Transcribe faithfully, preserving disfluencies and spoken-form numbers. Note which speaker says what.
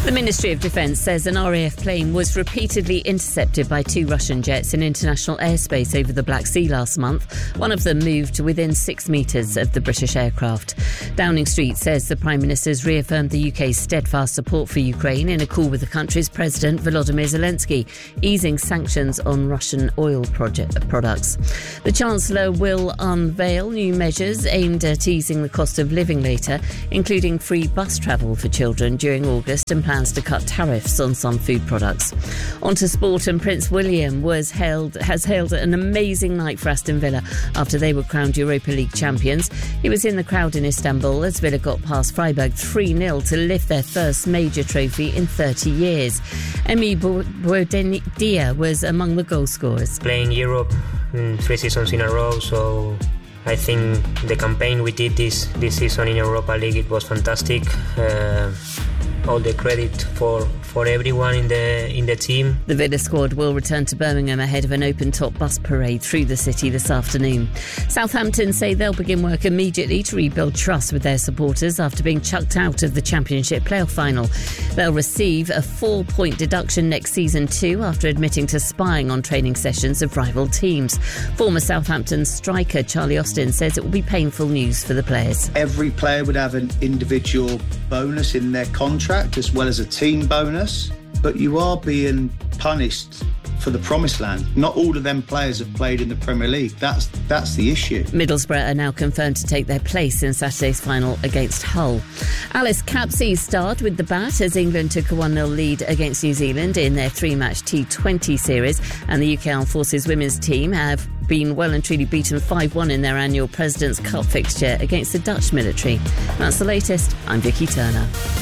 Speaker 1: The Ministry of Defence says an R A F plane was repeatedly intercepted by two Russian jets in international airspace over the Black Sea last month. One of them moved within six metres of the British aircraft. Downing Street says the Prime Minister's reaffirmed the U K's steadfast support for Ukraine in a call with the country's President Volodymyr Zelensky, easing sanctions on Russian oil project products. The Chancellor will unveil new measures aimed at easing the cost of living later, including free bus travel for children during August and plans to cut tariffs on some food products. On to sport, and Prince William was hailed, has hailed an amazing night for Aston Villa after they were crowned Europa League champions. He was in the crowd in Istanbul as Villa got past Freiburg three nil to lift their first major trophy in thirty years. Emi Buendia was among the goal scorers.
Speaker 2: Playing Europe mm, three seasons in a row, so I think the campaign we did this, this season in Europa League, it was fantastic. Uh, all the credit for, for everyone in the in the team.
Speaker 1: The Villa squad will return to Birmingham ahead of an open-top bus parade through the city this afternoon. Southampton say they'll begin work immediately to rebuild trust with their supporters after being chucked out of the Championship playoff final. They'll receive a four-point deduction next season too after admitting to spying on training sessions of rival teams. Former Southampton striker Charlie Austin says it will be painful news for the players.
Speaker 3: Every player would have an individual bonus in their contract as well as a team bonus, but you are being punished for the promised land. Not all of them players have played in the Premier League. That's that's the issue.
Speaker 1: Middlesbrough are now confirmed to take their place in Saturday's final against Hull. Alice Capsey starred with the bat as England took a one nil lead against New Zealand in their three-match T twenty series, and the U K Armed Forces women's team have been well and truly beaten five one in their annual President's Cup fixture against the Dutch military. That's the latest. I'm Vicky Turner.